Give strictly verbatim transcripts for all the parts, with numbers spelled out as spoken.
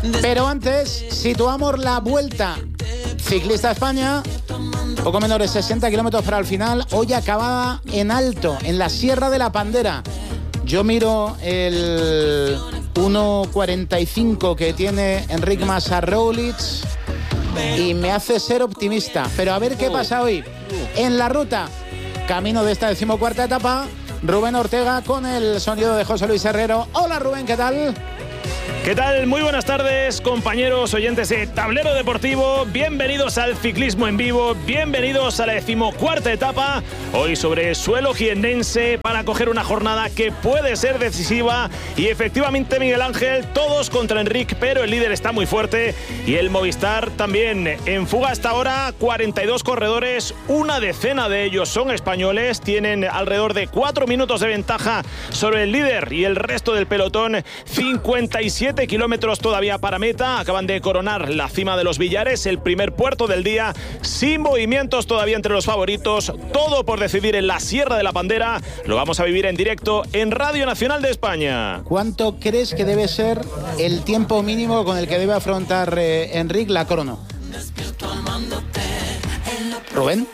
Pero antes, situamos la Vuelta Ciclista España, poco menos de sesenta kilómetros para el final, hoy acabada en alto, en la Sierra de la Pandera. Yo miro el uno cuarenta y cinco que tiene Enric Mas a Roglic y me hace ser optimista. Pero a ver qué pasa hoy en la ruta, camino de esta decimocuarta etapa. Rubén Ortega con el sonido de José Luis Herrero. Hola Rubén, ¿qué tal? ¿Qué tal? Muy buenas tardes, compañeros oyentes de Tablero Deportivo. Bienvenidos al Ciclismo en Vivo, bienvenidos a la decimocuarta etapa. Hoy sobre suelo jiennense para coger una jornada que puede ser decisiva. Y efectivamente, Miguel Ángel, todos contra Enric, pero el líder está muy fuerte. Y el Movistar también en fuga hasta ahora, cuarenta y dos corredores, una decena de ellos son españoles. Tienen alrededor de cuatro minutos de ventaja sobre el líder y el resto del pelotón. cincuenta y siete kilómetros todavía para meta. Acaban de coronar la cima de los Villares, el primer puerto del día, sin movimientos todavía entre los favoritos. Todo por decidir en la Sierra de la Pandera. Lo vamos a vivir en directo en Radio Nacional de España. ¿Cuánto crees que debe ser el tiempo mínimo con el que debe afrontar eh, Enric la crono? Rubén.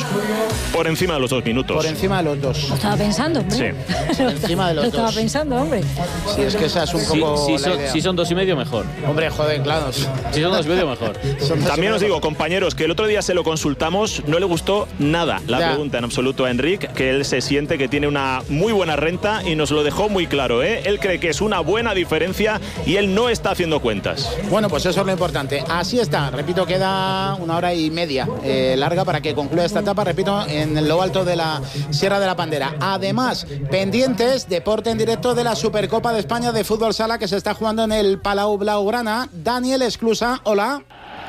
Por encima de los dos minutos. Por encima de los dos. Lo estaba pensando, hombre. Sí. Por encima de los Lo estaba dos. pensando, hombre. Si es que esa es un poco Si, si, la son, idea. si son dos y medio, mejor. Hombre, joder, claro. Si son dos y medio, mejor. Son dos También y os medio. digo, compañeros, que el otro día se lo consultamos, no le gustó nada la Ya. pregunta en absoluto a Enric, que él se siente que tiene una muy buena renta y nos lo dejó muy claro, ¿eh? Él cree que es una buena diferencia y él no está haciendo cuentas. Bueno, pues eso es lo importante. Así está. Repito, queda una hora y media eh, larga para que concluya esta etapa. Repito, en lo alto de la Sierra de la Pandera. Además, pendientes, deporte en directo de la Supercopa de España de Fútbol Sala que se está jugando en el Palau Blaugrana. Daniel Esclusa, hola.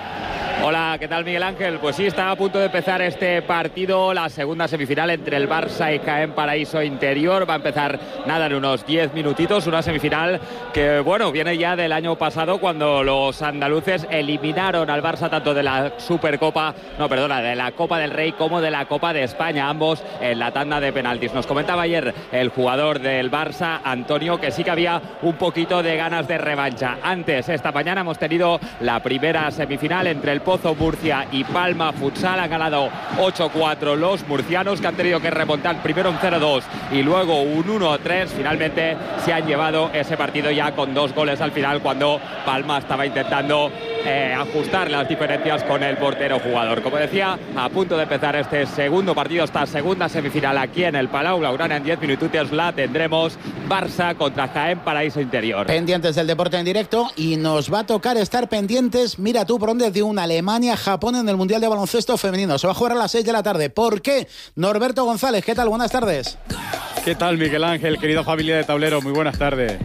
Hola, ¿qué tal Miguel Ángel? Pues sí, está a punto de empezar este partido, la segunda semifinal entre el Barça y Jaén Paraíso Interior. Va a empezar nada en unos diez minutitos, una semifinal que, bueno, viene ya del año pasado cuando los andaluces eliminaron al Barça tanto de la Supercopa, no, perdona, de la Copa del Rey como de la Copa de España, ambos en la tanda de penaltis. Nos comentaba ayer el jugador del Barça, Antonio, que sí que había un poquito de ganas de revancha. Antes, esta mañana hemos tenido la primera semifinal entre el Pozo Murcia y Palma Futsal. Han ganado ocho cuatro los murcianos, que han tenido que remontar primero un cero dos y luego un uno tres. Finalmente se han llevado ese partido ya con dos goles al final, cuando Palma estaba intentando eh, ajustar las diferencias con el portero jugador. Como decía, a punto de empezar este segundo partido, esta segunda semifinal aquí en el Palau Blaugrana. En diez minutos la tendremos. Barça contra Jaén Paraíso Interior. Pendientes del deporte en directo y nos va a tocar estar pendientes, mira tú por dónde, de una Alemania-Japón en el Mundial de Baloncesto Femenino. Se va a jugar a las seis de la tarde. ¿Por qué? Norberto González, ¿qué tal? Buenas tardes. ¿Qué tal, Miguel Ángel, querida familia de Tablero? Muy buenas tardes.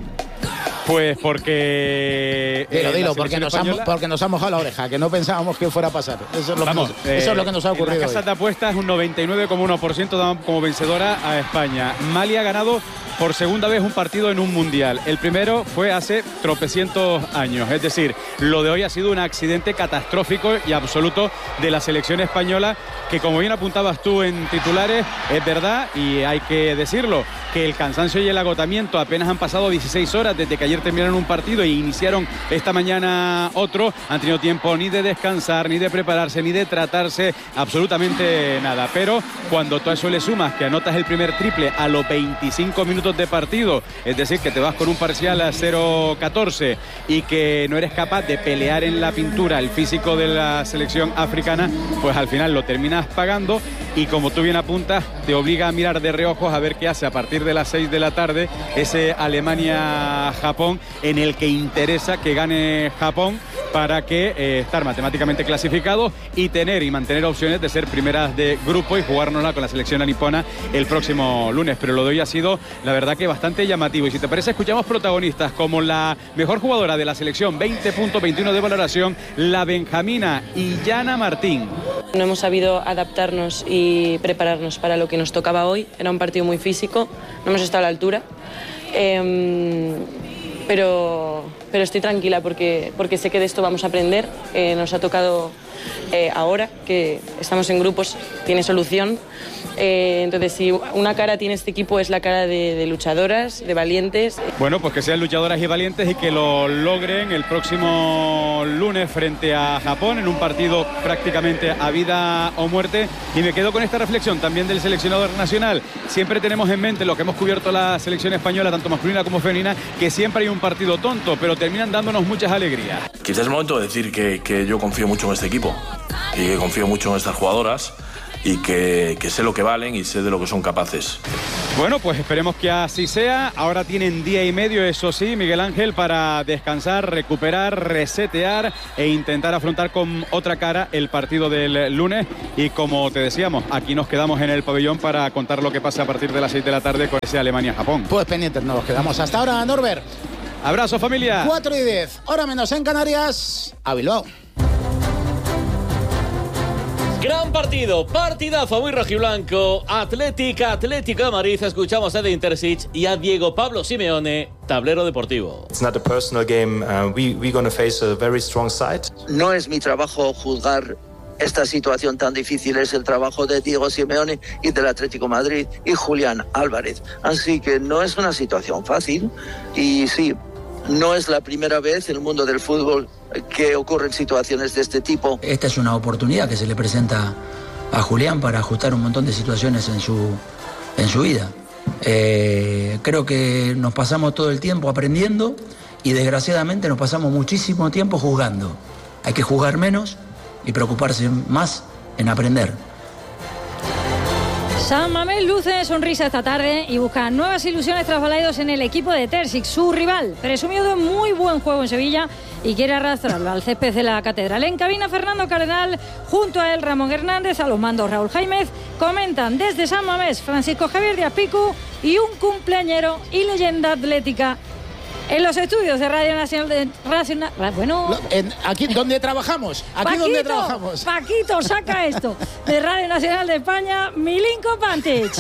Pues porque... Dilo, eh, dilo, porque nos, española... han, porque nos han mojado la oreja, que no pensábamos que fuera a pasar. Eso es lo, Vamos, que, nos, eh, eso es lo que nos ha ocurrido. En las casas hoy. de apuestas un noventa y nueve coma uno por ciento dan como vencedora a España. Mali ha ganado por segunda vez un partido en un mundial. El primero fue hace tropecientos años. Es decir, lo de hoy ha sido un accidente catastrófico y absoluto de la selección española, que, como bien apuntabas tú en titulares, es verdad, y hay que decirlo, que el cansancio y el agotamiento, apenas han pasado dieciséis horas desde que ayer terminaron un partido e iniciaron esta mañana otro. Han tenido tiempo ni de descansar, ni de prepararse, ni de tratarse, absolutamente nada. Pero cuando tú a eso le sumas que anotas el primer triple a los veinticinco minutos de partido, es decir, que te vas con un parcial a cero catorce y que no eres capaz de pelear en la pintura el físico de la selección africana, pues al final lo terminas pagando, y como tú bien apuntas, te obliga a mirar de reojos a ver qué hace a partir de las seis de la tarde ese Alemania-Japón, en el que interesa que gane Japón para que eh, estar matemáticamente clasificados y tener y mantener opciones de ser primeras de grupo y jugárnosla con la selección nipona el próximo lunes. Pero lo de hoy ha sido, la verdad, que bastante llamativo. Y si te parece, escuchamos protagonistas como la mejor jugadora de la selección, veinte punto veintiuno de valoración, la benjamina Illana Martín. No hemos sabido adaptarnos y prepararnos para lo que nos tocaba hoy. Era un partido muy físico, no hemos estado a la altura. Eh, pero, pero estoy tranquila porque, porque sé que de esto vamos a aprender. Eh, nos ha tocado eh, ahora que estamos en grupos, tiene solución, Eh, entonces, si una cara tiene este equipo es la cara de, de luchadoras, de valientes. Bueno, pues que sean luchadoras y valientes y que lo logren el próximo lunes frente a Japón en un partido prácticamente a vida o muerte. Y me quedo con esta reflexión también del seleccionador nacional. Siempre tenemos en mente lo que hemos cubierto la selección española, tanto masculina como femenina, que siempre hay un partido tonto, pero terminan dándonos muchas alegrías. Quizás es el momento de decir que, que yo confío mucho en este equipo y que confío mucho en estas jugadoras y que, que sé lo que valen y sé de lo que son capaces. Bueno, pues esperemos que así sea. Ahora tienen día y medio, eso sí, Miguel Ángel, para descansar, recuperar, resetear e intentar afrontar con otra cara el partido del lunes. Y como te decíamos, aquí nos quedamos en el pabellón para contar lo que pasa a partir de las seis de la tarde con ese Alemania-Japón. Pues pendientes nos quedamos. Hasta ahora, Norbert. Abrazo, familia. cuatro y diez, hora menos en Canarias, a Bilbao. Gran partido, partidazo muy rojiblanco. Atlética, Atlético de Madrid. Escuchamos a Edin Terzic y a Diego Pablo Simeone, tablero deportivo. It's not a personal game. Uh, we we're going to face a very strong side. No es mi trabajo juzgar esta situación tan difícil, es el trabajo de Diego Simeone y del Atlético de Madrid y Julián Álvarez. Así que no es una situación fácil y sí, no es la primera vez en el mundo del fútbol que ocurren situaciones de este tipo. Esta es una oportunidad que se le presenta a Julián para ajustar un montón de situaciones en su, en su vida. Eh, creo que nos pasamos todo el tiempo aprendiendo y desgraciadamente nos pasamos muchísimo tiempo juzgando. Hay que juzgar menos y preocuparse más en aprender. San Mamés luce sonrisa esta tarde y busca nuevas ilusiones tras balaídos en el equipo de Terzic, su rival, presumido de muy buen juego en Sevilla y quiere arrastrarlo al césped de la Catedral. En cabina, Fernando Cardenal, junto a él Ramón Hernández, a los mandos Raúl Jaimez, comentan desde San Mamés Francisco Javier Díaz Picu y un cumpleañero y leyenda atlética en los estudios de Radio Nacional de Racional. Bueno, en, aquí donde trabajamos, aquí Paquito, donde trabajamos. Paquito, saca esto de Radio Nacional de España, Milinko Pantic.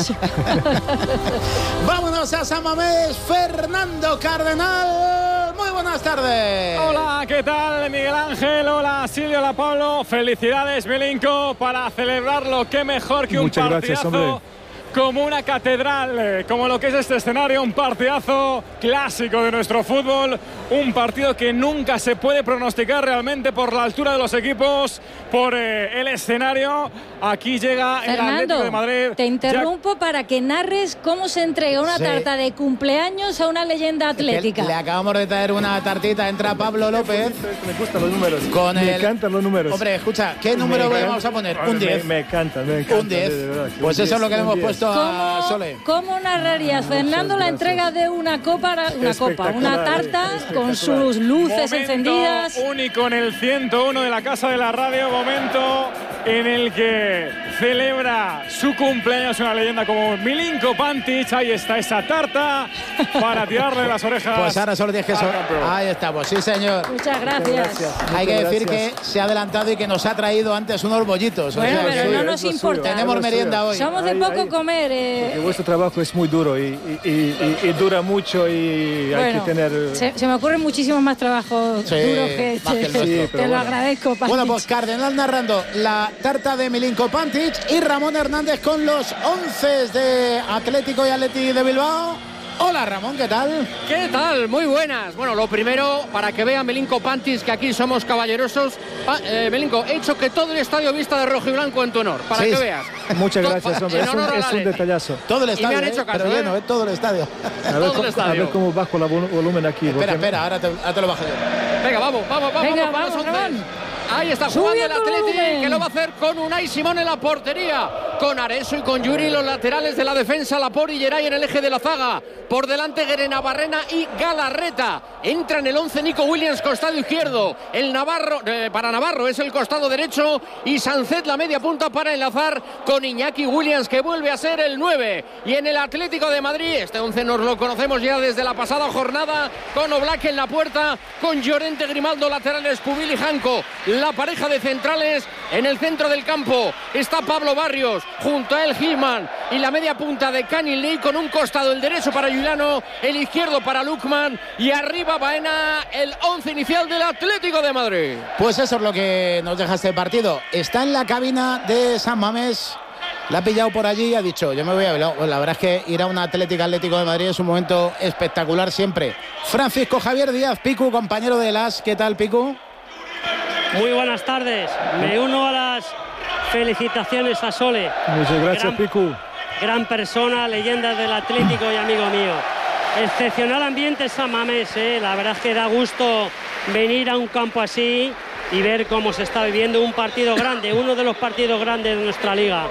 Vámonos a San Mamés, Fernando Cardenal. Muy buenas tardes. Hola, ¿qué tal, Miguel Ángel? Hola, Silvio, hola, Pablo. Felicidades, Milinko, para celebrarlo. Qué mejor que Muchas un partidazo. Gracias, hombre. Como una catedral, como lo que es este escenario, un partidazo clásico de nuestro fútbol, un partido que nunca se puede pronosticar realmente por la altura de los equipos, por eh, el escenario. Aquí llega Fernando, el Atlético de Madrid. Te interrumpo ya... para que narres cómo se entrega una sí. tarta de cumpleaños a una leyenda atlética. Le acabamos de traer una tartita, entra Pablo López. Me gustan los números. Con me el... encantan los números. Hombre, escucha, ¿qué número me vamos a poner? Un diez. Me, me encanta, me encanta. Un diez. Pues un eso diez, es lo que le hemos puesto a Sole. ¿Cómo narrarías, Fernando, la entrega de una copa, una copa, una tarta con sus luces momento encendidas? Único en el ciento uno de la Casa de la Radio, momento en el que celebra su cumpleaños una leyenda como Milinko Pantic. Ahí está esa tarta para tirarle las orejas. Pues ahora solo tienes que so ahí estamos, sí señor. Muchas gracias. Muchas gracias. Hay que Muchas decir gracias. que se ha adelantado y que nos ha traído antes unos bollitos. Bueno, o sea, pero sí, no nos importa. Tenemos merienda hoy. Somos de ahí, poco ahí. comer. Eh. Vuestro trabajo es muy duro y, y, y, y dura mucho y bueno, hay que tener... Se, se me ocurren muchísimos más trabajos sí, duros que este. Que sí, Te lo bueno. agradezco, Pantic. Bueno, pues Cardenal narrando la tarta de Milinko Pantic y Ramón Hernández con los once de Atlético y Atleti de Bilbao. Hola Ramón, ¿qué tal? ¿Qué tal? Muy buenas. Bueno, lo primero, para que vea Milinko Pantic que aquí somos caballerosos. Pa eh, Milinko, he hecho que todo el estadio vista de rojo y blanco en tu honor, para sí. que veas. Muchas gracias, hombre. En Es un, honor a es un Lale. detallazo. Todo el estadio, Y me han ¿eh? hecho caso, pero lleno, ¿eh? ¿eh? Todo el estadio. A ver, Todo el cómo, a estadio. ver cómo bajo el volumen aquí. Espera, porque... espera, ahora te, ahora te lo bajo yo. Venga, vamos, vamos, vamos. Venga, vamos, vamos, vamos Ramón. Ahí está jugando el Subiendo el Atleti, volumen. que lo va a hacer con Unai Simón en la portería, con Areso y con Yuri los laterales de la defensa, Laporte y Geray en el eje de la zaga, por delante Guerena Barrena y Galarreta. Entra en el once Nico Williams, costado izquierdo, el Navarro, eh, para Navarro es el costado derecho, y Sancet la media punta para enlazar con Iñaki Williams, que vuelve a ser el nueve. Y en el Atlético de Madrid, este once nos lo conocemos ya desde la pasada jornada, con Oblak en la puerta, con Llorente, Grimaldo laterales, Pubil y Janco, la pareja de centrales. En el centro del campo está Pablo Barrios, junto a él Gilman, y la media punta de Canilly, con un costado el derecho para Juliano, el izquierdo para Lukman, y arriba Baena, el once inicial del Atlético de Madrid. Pues eso es lo que nos deja este partido. Está en la cabina de San Mamés La ha pillado por allí y ha dicho, yo me voy a Bilbao. Pues la verdad es que ir a un Atlético Atlético de Madrid es un momento espectacular siempre. Francisco Javier Díaz, Picu, compañero de las. ¿Qué tal, Picu? Muy buenas tardes. Me uno a las felicitaciones a Sole. Muchas gracias, gran, Picu. Gran persona, leyenda del Atlético y amigo mío. Excepcional ambiente San Mamés, ¿eh? La verdad es que da gusto venir a un campo así y ver cómo se está viviendo un partido grande, uno de los partidos grandes de nuestra liga.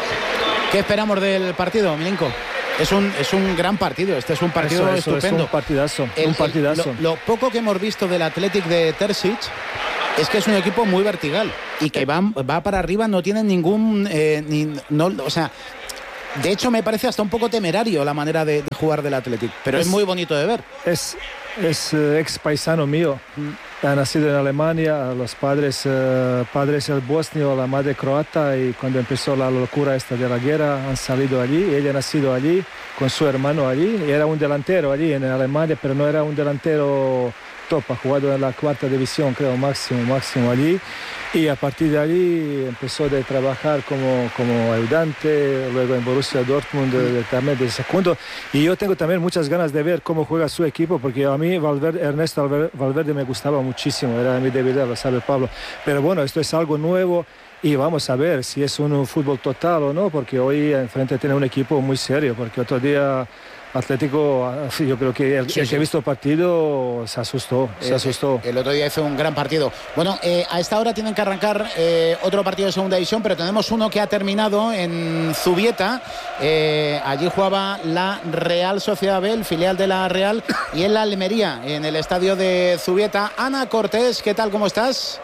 ¿Qué esperamos del partido, Milenko? Es un, es un gran partido, este es un partido eso, eso, estupendo. Es un partidazo, el, un partidazo. El, lo, lo poco que hemos visto del Athletic de Terzic es que es un equipo muy vertical y que va, va para arriba, no tiene ningún... Eh, ni, no, o sea, de hecho me parece hasta un poco temerario la manera de, de jugar del Athletic, pero es, es muy bonito de ver. Es, es uh, ex paisano mío, mm. ha nacido en Alemania, los padres, uh, padres el bosnio, la madre croata, y cuando empezó la locura esta de la guerra han salido allí, ella ha nacido allí con su hermano allí, y era un delantero allí en Alemania, pero no era un delantero top, ha jugado en la cuarta división, creo, máximo, máximo allí, y a partir de allí empezó a trabajar como, como ayudante, luego en Borussia Dortmund, de, también de segundo, y yo tengo también muchas ganas de ver cómo juega su equipo, porque a mí Valverde, Ernesto Valverde me gustaba muchísimo, era mi debilidad, lo sabe Pablo, pero bueno, esto es algo nuevo, y vamos a ver si es un fútbol total o no, porque hoy enfrente tiene un equipo muy serio, porque otro día Atlético, yo creo que el, sí, el que sí. ha visto el partido se asustó, se eh, asustó. El otro día hizo un gran partido. Bueno, eh, a esta hora tienen que arrancar eh, otro partido de segunda división, pero tenemos uno que ha terminado en Zubieta. Eh, allí jugaba la Real Sociedad B, el filial de la Real, y en la Almería, en el estadio de Zubieta. Ana Cortés, ¿qué tal? ¿Cómo estás?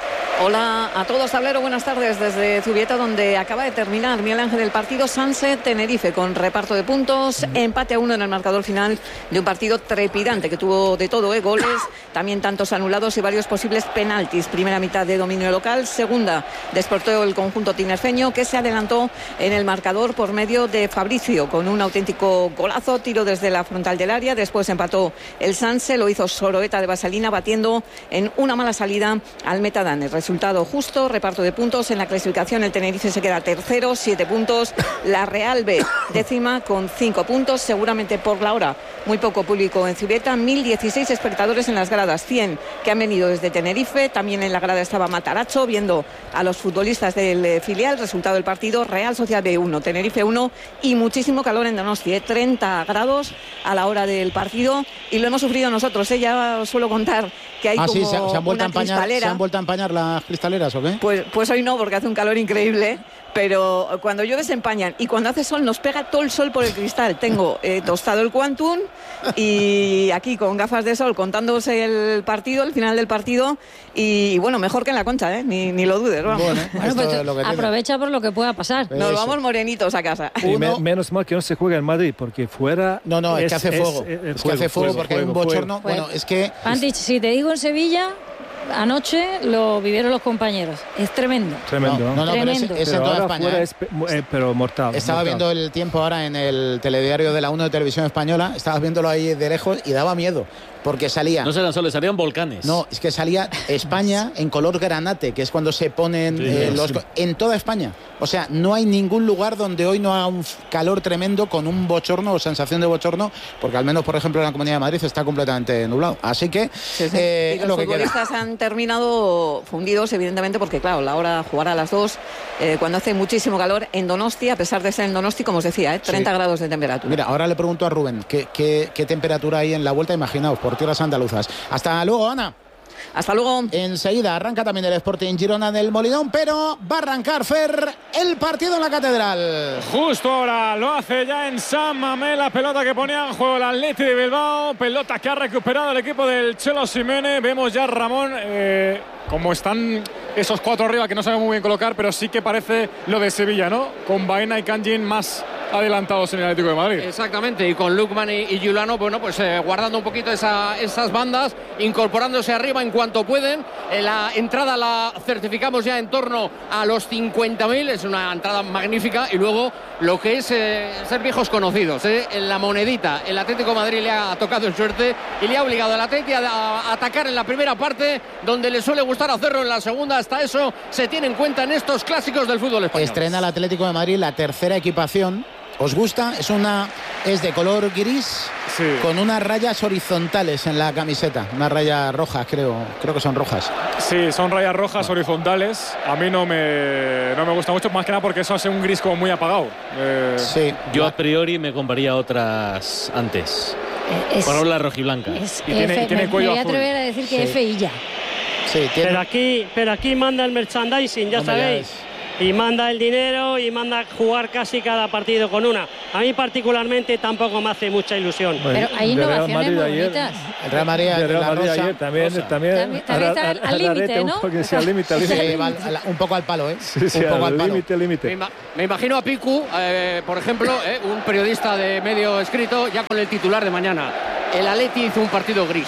Hola a todos, tablero, buenas tardes desde Zubieta, donde acaba de terminar Miguel Ángel el partido Sanse Tenerife con reparto de puntos, empate a uno en el marcador final de un partido trepidante que tuvo de todo, ¿eh? Goles, también tantos anulados y varios posibles penaltis. Primera mitad de dominio local, segunda despertó el conjunto tinerfeño, que se adelantó en el marcador por medio de Fabricio con un auténtico golazo, tiro desde la frontal del área. Después empató el Sanse, lo hizo Soroeta de Vaselina batiendo en una mala salida al Metadán. Resultado justo, reparto de puntos en la clasificación. El Tenerife se queda tercero, siete puntos. La Real B décima con cinco puntos. Seguramente por la hora muy poco público en Zubieta. mil dieciséis espectadores en las gradas, cien que han venido desde Tenerife. También en la grada estaba Mataracho viendo a los futbolistas del filial. Resultado del partido: Real Sociedad B uno, Tenerife uno, y muchísimo calor en Donosti, ¿eh? treinta grados a la hora del partido, y lo hemos sufrido nosotros, ¿eh? Ya os suelo contar que hay ah, como sí, se, se han vuelto una a empañar, cristalera. ¿Se han vuelto a empañar las cristaleras o qué? Pues, pues hoy no, porque hace un calor increíble, pero cuando llueve se empañan, y cuando hace sol nos pega todo el sol por el cristal. Tengo eh, tostado el Quantum y aquí con gafas de sol contándose el partido, el final del partido, y bueno, mejor que en la Concha, ¿eh? ni, ni lo dudes. Vamos. Bueno, bueno, pues, lo que aprovecha por lo que pueda pasar. Nos Eso. vamos morenitos a casa. Y me, menos mal que no se juega en Madrid, porque fuera... No, no, es, es que hace fuego. Es, es, es, es que hace fuego, fuego porque fuego, hay un bochorno. Fuego. Bueno, es que... Antich, si te digo en Sevilla... Anoche lo vivieron los compañeros. Es tremendo. Tremendo. No, no, no, tremendo. Pero es, es en toda España. ¿eh? Es, eh, pero mortal. Estaba mortal. viendo el tiempo ahora en el telediario de la uno de Televisión Española. Estabas viéndolo ahí de lejos y daba miedo. Porque salía... No serán soles, salían volcanes. No, es que salía España en color granate, que es cuando se ponen sí, eh, los... Sí. En toda España. O sea, no hay ningún lugar donde hoy no haga un calor tremendo con un bochorno o sensación de bochorno, porque al menos, por ejemplo, en la Comunidad de Madrid está completamente nublado. Así que... Sí, sí. Eh, y los lo que futbolistas queda. Han terminado fundidos, evidentemente, porque claro, la hora jugar a las dos, eh, cuando hace muchísimo calor en Donosti, a pesar de ser en Donosti, como os decía, ¿eh? treinta sí. grados de temperatura. Mira, ahora le pregunto a Rubén, ¿qué, qué, qué temperatura hay en la vuelta? Imaginaos, por tierras andaluzas. Hasta luego, Ana. Hasta luego. Enseguida arranca también el Sporting Girona del Molinón, pero va a arrancar, Fer, el partido en la Catedral. Justo ahora lo hace ya en San Mamés, la pelota que ponía en juego el Athletic de Bilbao, pelota que ha recuperado el equipo del Cholo Simeone. Vemos ya, Ramón, eh, cómo están esos cuatro arriba, que no saben muy bien colocar, pero sí que parece lo de Sevilla, ¿no? Con Baena y Kangin más adelantados en el Atlético de Madrid. Exactamente, y con Lukman y, y Giuliano, bueno, pues eh, guardando un poquito esa, esas bandas, incorporándose arriba en cuanto pueden. Eh, la entrada la certificamos ya en torno a los cincuenta mil, es una entrada magnífica, y luego lo que es eh, ser viejos conocidos, eh, en la monedita. El Atlético de Madrid le ha tocado en suerte y le ha obligado al Atlético a, a atacar en la primera parte, donde le suele gustar hacerlo en la segunda, hasta eso se tiene en cuenta en estos clásicos del fútbol español. Estrena el Atlético de Madrid la tercera equipación. ¿Os gusta? Es una es de color gris, sí, con unas rayas horizontales en la camiseta, unas rayas rojas, creo, creo que son rojas. Sí, son rayas rojas horizontales. A mí no me, no me gusta mucho, más que nada porque eso hace un gris como muy apagado. Eh... Sí. Yo a priori me compraría otras antes. Es, Por la rojiblanca. Es, y tiene, F, tiene me, cuello me voy a atrever azul. a decir que sí. F I ya. Sí, tiene... pero, aquí, pero aquí manda el merchandising, ya Hombre, sabéis. Ya y manda el dinero y manda jugar casi cada partido con una. A mí particularmente tampoco me hace mucha ilusión. Pero hay innovaciones muy bonitas. El Real Madrid, el Real Madrid rosa, ayer también, rosa. también, también, también está al, al límite, ¿no? Un, sí, al límite, al límite. Sí, va, un poco al palo, ¿eh? Sí, sí, un poco al al palo. límite, límite. Me, ima me imagino a Picu, eh, por ejemplo, eh, un periodista de medio escrito, ya con el titular de mañana. El Atleti hizo un partido gris.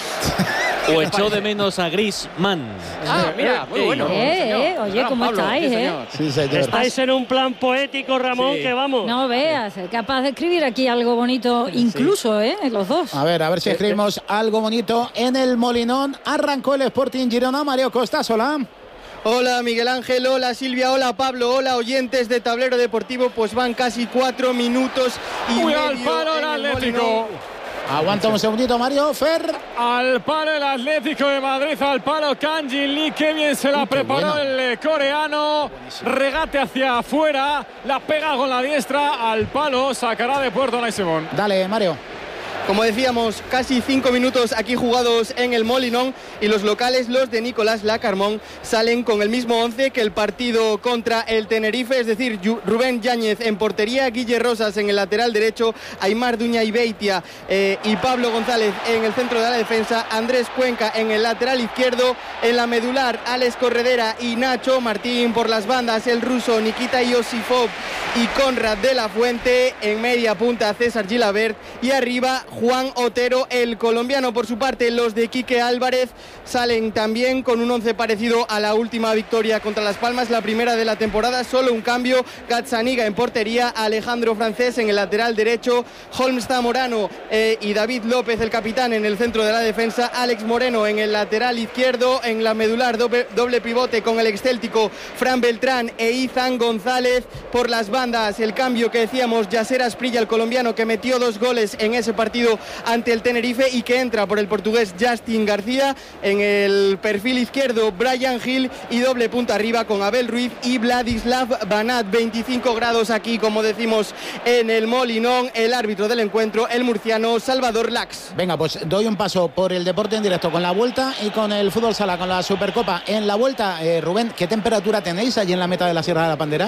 O echó de menos a Griezmann. Ah, mira, muy bueno. Eh, eh, oye, ¿cómo Pablo, estáis, sí, eh? Sí, señor. Estáis en un plan poético, Ramón, sí. que vamos. No veas, capaz de escribir aquí algo bonito, incluso, sí. ¿eh? Los dos. A ver, a ver si escribimos algo bonito en el Molinón. Arrancó el Sporting Girona. Mario Costas, hola. Hola Miguel Ángel, hola Silvia, hola Pablo, hola oyentes de Tablero Deportivo. Pues van casi cuatro minutos y Uy, medio al palo el Atlético. Aguanta un segundito, Mario. Fer. Al palo el Atlético de Madrid, al palo Kang-in Lee. Qué bien se la uh, preparó bueno. el coreano. Buenísimo. Regate hacia afuera. La pega con la diestra al palo. Sacará de puerto Unai Simón. Dale, Mario. Como decíamos, casi cinco minutos aquí jugados en el Molinón y los locales, los de Nicolás Lacarmón, salen con el mismo once que el partido contra el Tenerife, es decir, Rubén Yáñez en portería, Guille Rosas en el lateral derecho, Aimar Duña y Beitia eh, y Pablo González en el centro de la defensa, Andrés Cuenca en el lateral izquierdo, en la medular Alex Corredera y Nacho Martín por las bandas, el ruso Nikita Iosifov y Conrad de la Fuente, en media punta César Gilabert y arriba Juan Otero, el colombiano. Por su parte, los de Quique Álvarez salen también con un once parecido a la última victoria contra Las Palmas, la primera de la temporada. Solo un cambio: Gazzaniga en portería, Alejandro Francés en el lateral derecho, Holmes Zamorano eh, y David López, el capitán, en el centro de la defensa, Alex Moreno en el lateral izquierdo, en la medular doble, doble pivote con el excéltico Fran Beltrán e Izan González. Por las bandas, el cambio que decíamos, Yasser Asprilla, el colombiano, que metió dos goles en ese partido ante el Tenerife y que entra por el portugués Justin García. En el perfil izquierdo, Brian Hill, y doble punta arriba con Abel Ruiz y Vladislav Banat. veinticinco grados aquí, como decimos, en el Molinón. El árbitro del encuentro, el murciano Salvador Lax. Venga, pues doy un paso por el deporte en directo con la vuelta y con el fútbol sala, con la Supercopa. En la vuelta, eh, Rubén, ¿qué temperatura tenéis allí en la meta de la Sierra de la Pandera?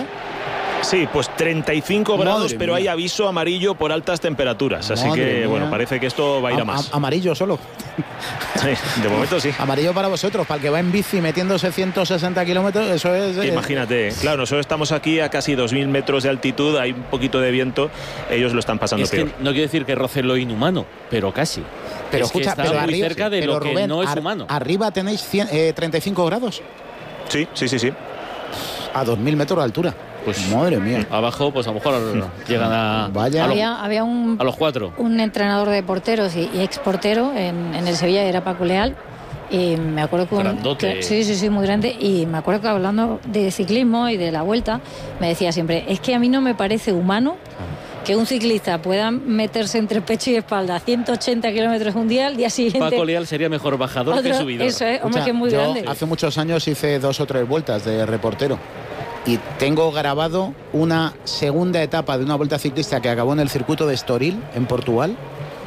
Sí, pues treinta y cinco grados, Madre pero mía. hay aviso amarillo por altas temperaturas. Así Madre que, mía. bueno, parece que esto va a ir a, a más. A, amarillo solo. Sí, de momento sí. Amarillo para vosotros, para el que va en bici metiéndose ciento sesenta kilómetros, eso es... Eh. Imagínate, claro, nosotros estamos aquí a casi dos mil metros de altitud, hay un poquito de viento, ellos lo están pasando es peor. Que no quiero decir que roce lo inhumano, pero casi. Pero es escucha, que está pero muy arriba, cerca de pero lo que Rubén, no es ar, humano. Arriba tenéis cien, eh, treinta y cinco grados. Sí, sí, sí, sí. A dos mil metros de altura. Pues madre mía. Abajo, pues a lo mejor llegan a, Vaya. a, los, había, había un, a los cuatro. Un entrenador de porteros y, y ex portero en, en el Sevilla, era Paco Leal. Y me acuerdo que, un, que sí, sí, sí, muy grande. Y me acuerdo que hablando de ciclismo y de la vuelta, me decía siempre: es que a mí no me parece humano que un ciclista pueda meterse entre pecho y espalda a ciento ochenta kilómetros un día, al día siguiente. Paco Leal sería mejor bajador otro, que subidor. Eso es, hombre, Escucha, que es muy yo grande. Hace muchos años hice dos o tres vueltas de reportero. Y tengo grabado una segunda etapa de una vuelta ciclista que acabó en el circuito de Estoril, en Portugal.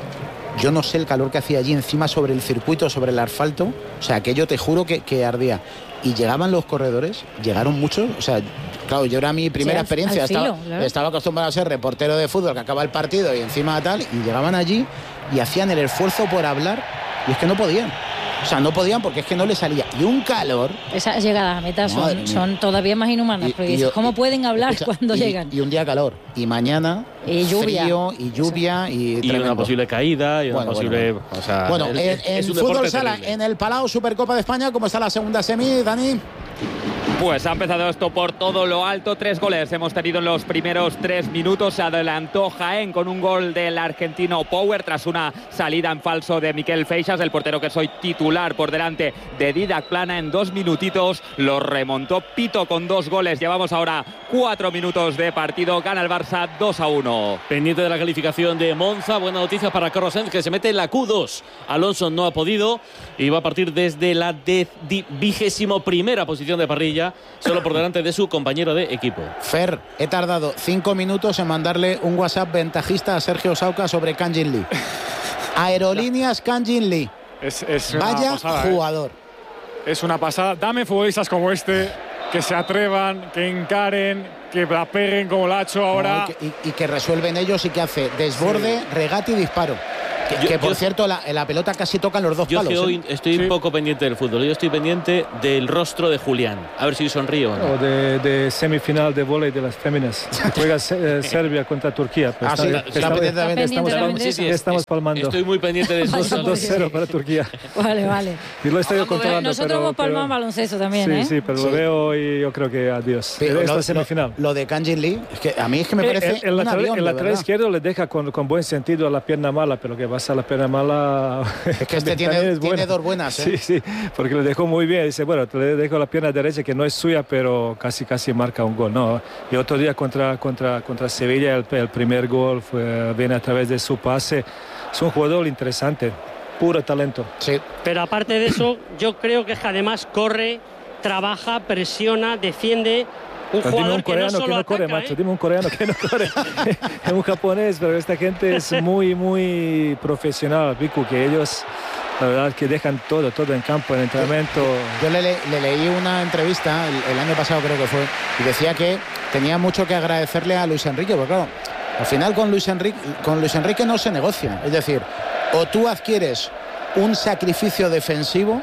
Yo no sé el calor que hacía allí encima sobre el circuito, sobre el asfalto. O sea, aquello te juro que, que ardía. Y llegaban los corredores, llegaron muchos. O sea, claro, yo era mi primera sí, al, experiencia. al filo, estaba, claro. estaba acostumbrado a ser reportero de fútbol, que acaba el partido y encima tal. Y llegaban allí y hacían el esfuerzo por hablar. Y es que no podían. O sea, no podían porque es que no les salía. Y un calor. Esas llegadas a meta son, son todavía más inhumanas. Y, porque y dices, yo, ¿cómo pueden hablar escucha, cuando y, llegan? Y un día calor. Y mañana y lluvia. frío y lluvia. Y, y una posible caída. Y una bueno, posible. Bueno, o sea, bueno el, en, en fútbol sala, terrible. En el Palau Supercopa de España, ¿cómo está la segunda semi, Dani? Pues ha empezado esto por todo lo alto. Tres goles hemos tenido en los primeros tres minutos. Se adelantó Jaén con un gol del argentino Power tras una salida en falso de Miquel Feixas, el portero que soy titular, por delante de Didac Plana. En dos minutitos lo remontó Pito con dos goles. Llevamos ahora cuatro minutos de partido. Gana el Barça dos a uno. Pendiente de la calificación de Monza. Buena noticia para Carlos Sainz, que se mete en la Q dos. Alonso no ha podido y va a partir desde la vigésimo primera posición de parrilla, solo por delante de su compañero de equipo. Fer, he tardado cinco minutos en mandarle un WhatsApp ventajista a Sergio Sauca sobre Kang-in Lee. Aerolíneas Kang-in Lee. Es, es una Vaya pasada, jugador. ¿eh? Es una pasada. Dame futbolistas como este, que se atrevan, que encaren, que la peguen como la ha hecho ahora. No, y, que, y, y que resuelven ellos y que hace desborde, sí. regate y disparo. Que, yo, que por yo, cierto, la, la pelota casi toca los dos yo palos. Yo ¿eh? estoy sí. un poco pendiente del fútbol. Yo estoy pendiente del rostro de Julián. A ver si sonríe o no. O de, de semifinal de vóley de las féminas. Juega eh, Serbia contra Turquía. Ah, está, sí, está, está pendiente también. Estamos, estamos, sí, sí, estamos palmando. Estoy muy pendiente de eso. dos cero para Turquía. Vale, vale. Y lo estoy controlando. Nosotros pero, hemos palmado pero, baloncesto también, sí, ¿eh? Sí, pero sí. lo veo y yo creo que adiós. Pero Esta lo, semifinal. Lo, lo de Kang-in Lee, es que a mí es que me parece el, el un lateral, avión, el lateral izquierdo le deja con, con buen sentido a la pierna mala, pero que pasa a la pierna mala. Es que este tiene, es tiene dos buenas, ¿eh? Sí, sí, porque le dejó muy bien. Dice, bueno, te le dejo la pierna derecha que no es suya, pero casi casi marca un gol. No, y otro día contra, contra, contra Sevilla, el, el primer gol fue, viene a través de su pase. Es un jugador interesante, puro talento. Sí. Pero aparte de eso, yo creo que además corre, trabaja, presiona, defiende. Un Dime jugador un coreano que no, solo que no ataca, corre, ¿eh? macho. Dime un coreano que no corre. Es un japonés, pero esta gente es muy, muy profesional, Vicu, que ellos, la verdad, que dejan todo, todo en campo, en entrenamiento. Yo le, le leí una entrevista, el, el año pasado creo que fue, y decía que tenía mucho que agradecerle a Luis Enrique, porque claro, al final con Luis Enrique, con Luis Enrique no se negocia. Es decir, o tú adquieres un sacrificio defensivo,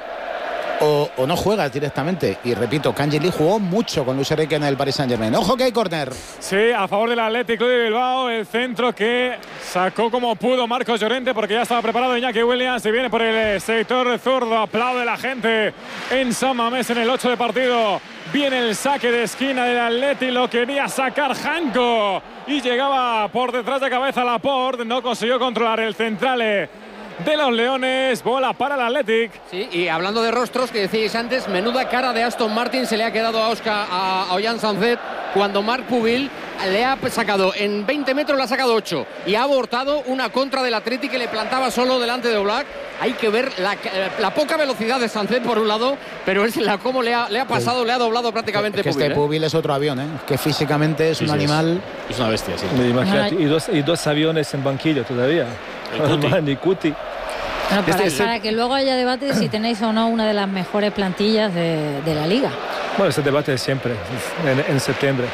O, o no juegas directamente. Y repito, Kang-in Lee jugó mucho con Luis Enrique en el Paris Saint-Germain. ¡Ojo que hay córner! Sí, a favor del Athletic Club de Bilbao. El centro que sacó como pudo Marcos Llorente, porque ya estaba preparado Iñaki Williams. Y viene por el sector zurdo. Aplaude la gente en San Mamés en el ocho de partido. Viene el saque de esquina del Athletic. Lo quería sacar Janko. Y llegaba por detrás de cabeza Laporte. No consiguió controlar el central de los Leones. Bola para el Athletic. Sí, y hablando de rostros, que decíais antes, menuda cara de Aston Martin se le ha quedado a Oscar, a, a Ollán Sancet, cuando Marc Pubil le ha sacado en veinte metros, le ha sacado ocho y ha abortado una contra del Athletic que le plantaba solo delante de Oblak. Hay que ver la, la poca velocidad de Sancet por un lado, pero es la cómo le ha, le ha pasado, sí. le ha doblado prácticamente. Es que Pubil, este ¿eh? Pubil es otro avión, ¿eh? Que físicamente es sí, un sí, animal. Es, es una bestia, sí. Imagínate, y dos, y dos aviones en banquillo todavía. El Cuti. Bueno, para, Este, para que luego haya debate si tenéis o no una de las mejores plantillas de, de la liga. Bueno, ese debate es siempre, en, en septiembre.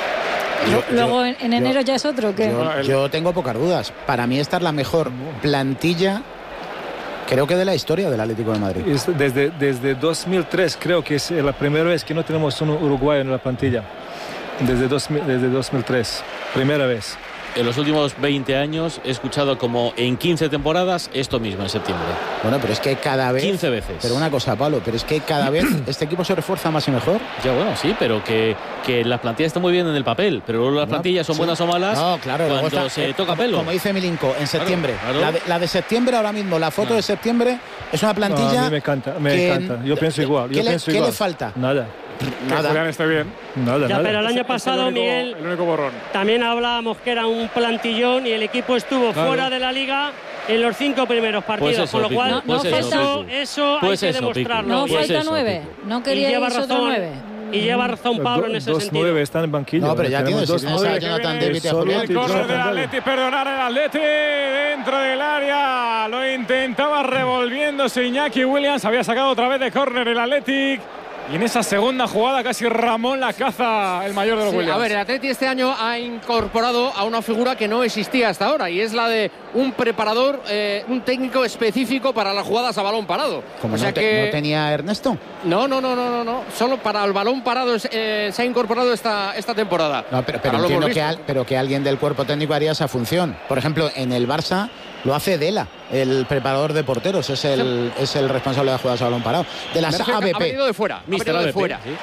Yo, luego en, en enero yo, ya es otro. ¿Qué? Yo, yo tengo pocas dudas. Para mí esta es la mejor plantilla, creo que de la historia del Atlético de Madrid. Desde, desde dos mil tres creo que es la primera vez que no tenemos un uruguayo en la plantilla. Desde, dos, desde dos mil tres, primera vez. En los últimos veinte años he escuchado como en quince temporadas esto mismo en septiembre. Bueno, pero es que cada vez... quince veces. Pero una cosa, Pablo, pero es que cada vez este equipo se refuerza más y mejor. Ya bueno, sí, pero que, que las plantillas están muy bien en el papel, pero luego las no, plantillas son sí. buenas o malas no, claro, cuando está, se eh, toca como, pelo. Como dice Milinko, en septiembre. Claro, claro. La, de, la de septiembre ahora mismo, la foto no. de septiembre es una plantilla... No, a mí me encanta, me que, encanta. Yo pienso igual. Yo ¿Qué, pienso le, igual. ¿Qué le falta? Nada. Nada. Que Julián esté bien. Nada, ya, nada. pero el año es, pasado, es el único, Miguel, el único borrón. También hablábamos que era un plantillón y el equipo estuvo claro. fuera de la liga en los cinco primeros partidos, pues eso, con lo cual no, no, pues eso, eso, eso pues hay que eso, demostrarlo. No pues falta eso, nueve, Pico. no quería ir otro nueve. Y lleva razón Pablo en ese dos sentido. nueve están en banquillo. No, pero ya tienes dos dos nueve. Jonathan David y Julián. El córner del Atleti, perdonar el Atleti dentro del área. Lo intentaba revolviéndose Iñaki Williams. Había sacado otra vez de córner el Athletic. Y en esa segunda jugada casi Ramón la caza el mayor de los sí, Williams. A ver, el Atleti este año ha incorporado a una figura que no existía hasta ahora y es la de un preparador, eh, un técnico específico para las jugadas a balón parado. Como o sea no, te, que... ¿no tenía Ernesto? No, no, no, no, no, no. Solo para el balón parado eh, se ha incorporado esta, esta temporada. No, pero, pero entiendo que, al, pero que alguien del cuerpo técnico haría esa función. Por ejemplo, en el Barça lo hace Dela, el preparador de porteros, es el, sí. es el responsable de jugadas a balón parado. De las A B P. Ha venido de fuera, ha venido de fuera. ¿Sí?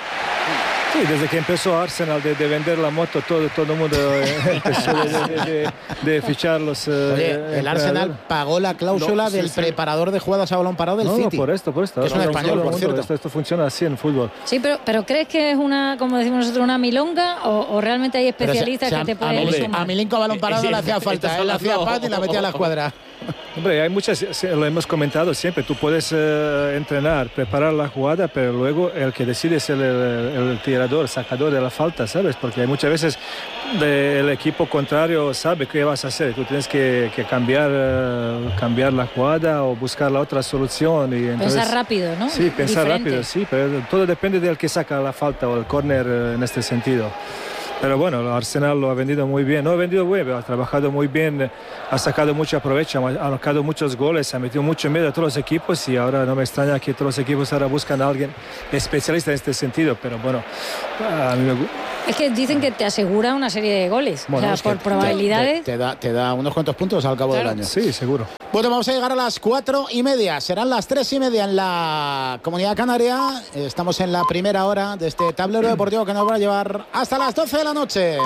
Sí, desde que empezó Arsenal de, de vender la moto, todo, todo el mundo empezó de, de, de, de fichar los... Oye, eh, el Arsenal pagó la cláusula No, sí, del sí. preparador de jugadas a balón parado del No, City. no, por esto, por esto. Que es un Ahora, español, todo el por mundo, cierto. Esto, esto funciona así en fútbol. Sí, pero, pero ¿crees que es una, como decimos nosotros, una milonga o, o realmente hay especialistas Pero se- que se- te a pueden Milin- sumar? A Milinko a balón parado no le hacía falta. Él hacía pat y la metía a la escuadra. Hombre, hay muchas, sí, lo hemos comentado siempre, tú puedes eh, entrenar, preparar la jugada, pero luego el que decide es el, el, el tirador, el sacador de la falta, ¿sabes? Porque hay muchas veces de, el equipo contrario sabe qué vas a hacer, tú tienes que, que cambiar, eh, cambiar la jugada o buscar la otra solución. Y entonces, Pensar rápido, ¿no? Sí, pensar Diferente. rápido, sí, pero todo depende del que saca la falta o el córner eh, en este sentido. Pero bueno, el Arsenal lo ha vendido muy bien, no ha vendido muy bien, ha trabajado muy bien, ha sacado mucho provecho, ha marcado muchos goles, ha metido mucho miedo a todos los equipos y ahora no me extraña que todos los equipos ahora buscan a alguien especialista en este sentido, pero bueno, a mí me gusta. Es que dicen que te asegura una serie de goles. Bueno, o sea, es que por te- probabilidades. Te, te da, te da unos cuantos puntos al cabo Claro. del año. Sí, seguro. Bueno, vamos a llegar a las cuatro y media. Serán las tres y media en la Comunidad Canaria. Estamos en la primera hora de este tablero deportivo que nos va a llevar hasta las doce de la noche.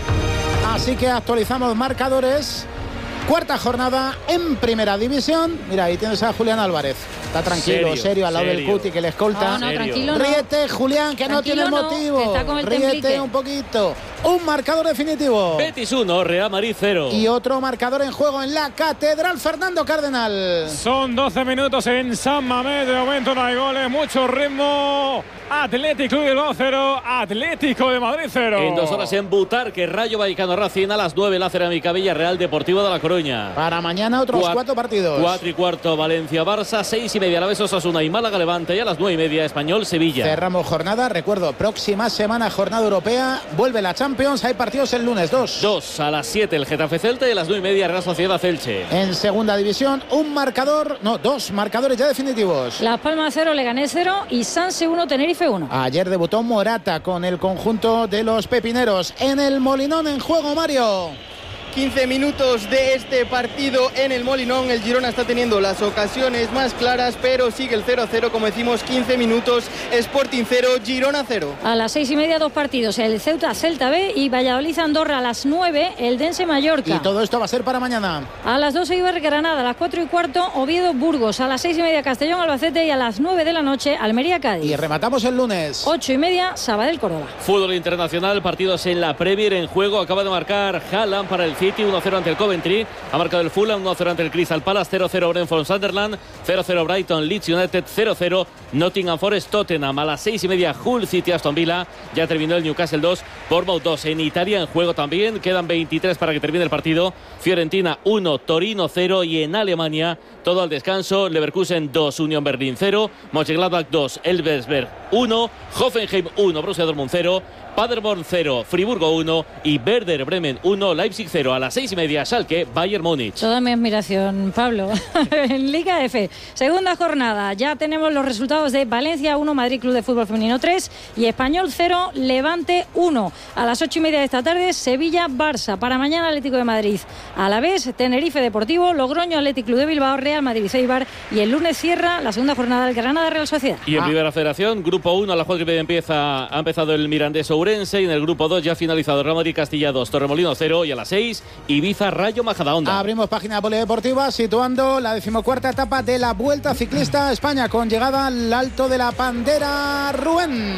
Así que actualizamos marcadores. Cuarta jornada en Primera División. Mira, ahí tienes a Julián Álvarez. Está tranquilo, serio, Serio, al lado serio. del Cuti que le escolta. No, no, tranquilo no. Ríete, Julián, que no Tranquilo tiene no, motivo. que está con el Ríete templique. un poquito. Un marcador definitivo. Betis uno, Real Madrid cero. Y otro marcador en juego en la Catedral, Fernando Cardenal. Son doce minutos en San Mamés. De momento no hay goles, mucho ritmo. Atlético Club de Bilbao cero, Atlético de Madrid cero. En dos horas en Butarque, Rayo Vallecano Racing, a las nueve la Cerámica Villarreal Deportivo de La Coruña. Para mañana otros Cuat- cuatro partidos. Cuatro y cuarto Valencia Barça, seis y media Alavés Osasuna y Málaga Levante, y a las nueve y media Español Sevilla. Cerramos jornada, recuerdo, próxima semana jornada europea, vuelve la Champions, hay partidos el lunes, dos. Dos a las siete el Getafe Celta y a las nueve y media Real Sociedad Elche. En segunda división, un marcador, no, dos marcadores ya definitivos. Las Palmas cero, Leganés cero y Sanse uno, Tenerife uno. Ayer debutó Morata con el conjunto de los pepineros en el Molinón en juego, Mario. quince minutos de este partido en el Molinón. El Girona está teniendo las ocasiones más claras, pero sigue el cero a cero, como decimos, quince minutos. Sporting cero, Girona cero. A las seis y media dos partidos, el Ceuta Celta B y Valladolid Andorra. A las nueve el Dense Mallorca. Y todo esto va a ser para mañana. A las doce Iber Granada, a las cuatro y cuarto Oviedo Burgos, a las seis y media Castellón Albacete y a las nueve de la noche Almería Cádiz. Y rematamos el lunes. Ocho y media Sabadell Córdoba. Fútbol internacional, partidos en la Premier en juego. Acaba de marcar Haaland para el City, uno cero ante el Coventry. Ha marcado el Fulham, uno cero ante el Crystal Palace, cero cero Brentford Sunderland, cero cero Brighton Leeds United, cero cero Nottingham Forest Tottenham. A las seis y media Hull City Aston Villa. Ya terminó el Newcastle dos, Bournemouth dos. En Italia en juego también. Quedan veintitrés para que termine el partido. Fiorentina uno, Torino cero. Y en Alemania todo al descanso. Leverkusen dos, Unión Berlín cero. Mönchengladbach dos, Elversberg uno. Hoffenheim uno, Borussia Dortmund cero. Paderborn cero, Friburgo uno y Werder Bremen uno, Leipzig cero. A las seis y media Schalke, Bayern Múnich. Toda mi admiración, Pablo. En Liga F, segunda jornada. Ya tenemos los resultados de Valencia uno, Madrid Club de Fútbol Femenino tres y Español cero, Levante uno. A las ocho y media de esta tarde, Sevilla Barça. Para mañana, Atlético de Madrid Alavés, Tenerife Deportivo, Logroño Atlético Club de Bilbao, Real Madrid Eibar. Y el lunes cierra la segunda jornada del Granada Real Sociedad. Y en Ah. Primera Federación, Grupo uno, a las cuatro y media empieza, ha empezado el Mirandés Ourense. Y en el Grupo dos ya ha finalizado Real Madrid Castilla dos, Torremolino cero. Y a las seis, Ibiza Rayo Majadahonda. Abrimos página polideportiva situando la decimocuarta etapa de la Vuelta Ciclista a España con llegada al Alto de la Pandera, Rubén.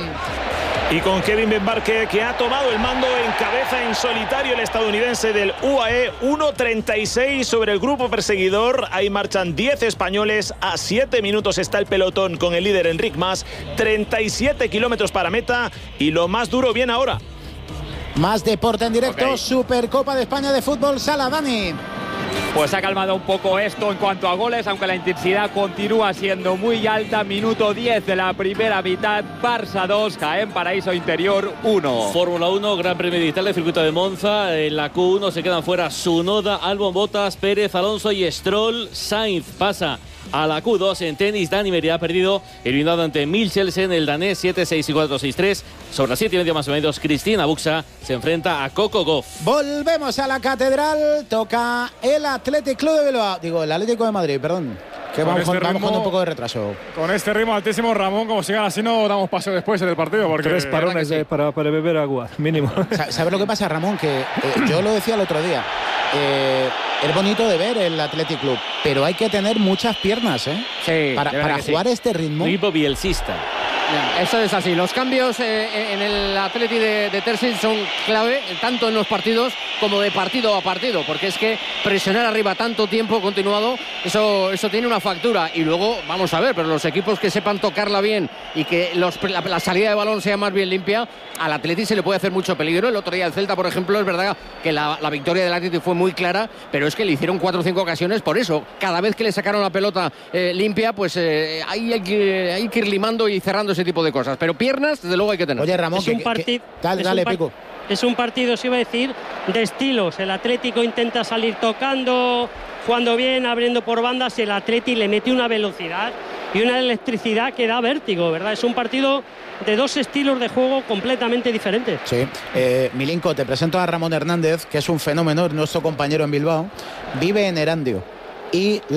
Y con Kevin Benbarque, que ha tomado el mando en cabeza en solitario el estadounidense del U A E, uno treinta y seis sobre el grupo perseguidor. Ahí marchan diez españoles, a siete minutos está el pelotón con el líder Enric Mas, treinta y siete kilómetros para meta y lo más duro viene ahora. Más deporte en directo, Okay. Supercopa de España de fútbol, Sala, Dani. Pues ha calmado un poco esto en cuanto a goles, aunque la intensidad continúa siendo muy alta. Minuto diez de la primera mitad, Barça dos, Jaén Paraíso Interior uno. Fórmula uno, Gran Premio de Italia, circuito de Monza. En la Q uno se quedan fuera Tsunoda, Albon, Bottas, Pérez, Alonso y Stroll. Sainz pasa a la Q dos. En tenis, Dani Meria ha perdido, eliminado ante Michelsen, el danés, siete seis y cuatro seis tres. Sobre las siete y media más o menos, Cristina Buxa se enfrenta a Coco Gauff. Volvemos a la Catedral, toca el Athletic Club de Bilbao, digo, el Atlético de Madrid, perdón. Que vamos este con, vamos ritmo, con un poco de retraso. Con este ritmo altísimo, Ramón, como sigan así no damos paso después del partido. Porque Tres parones sí. de, para, para beber agua, mínimo. ¿Sabes lo que pasa, Ramón? Que eh, yo lo decía el otro día. Eh, es bonito de ver el Athletic Club, pero hay que tener muchas piernas, ¿eh? Sí, para para jugar sí. este ritmo. Muy bielsista. Eso es así. Los cambios eh, en el Atleti de, de Terzic son clave, tanto en los partidos como de partido a partido, porque es que presionar arriba tanto tiempo continuado, eso, eso tiene una factura. Y luego, vamos a ver, pero los equipos que sepan tocarla bien y que los, la, la salida de balón sea más bien limpia, al Atleti se le puede hacer mucho peligro. El otro día el Celta, por ejemplo, es verdad que la, la victoria del Atleti fue muy clara, pero es que le hicieron cuatro o cinco ocasiones por eso. Cada vez que le sacaron la pelota eh, limpia, pues eh, ahí hay que, hay que ir limando y cerrando ese tipo de cosas. Pero piernas, desde luego hay que tener. Oye, Ramón, es que, un partido. dale, dale, par Pico. Es un partido, se iba a decir, de estilos. El Atlético intenta salir tocando, jugando bien, abriendo por bandas. El Atleti le mete una velocidad y una electricidad que da vértigo, ¿verdad? Es un partido de dos estilos de juego completamente diferentes. Sí. Eh, Milinko, te presento a Ramón Hernández, que es un fenómeno, nuestro compañero en Bilbao. Vive en Erandio. Y